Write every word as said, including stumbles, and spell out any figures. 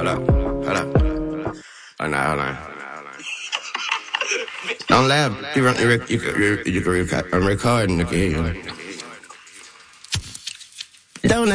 hold up, hold up. Oh, no, hold on. Don't laugh. You, run, you, rec- you, can- you, you can record. I'm recording. You can hear you. Don't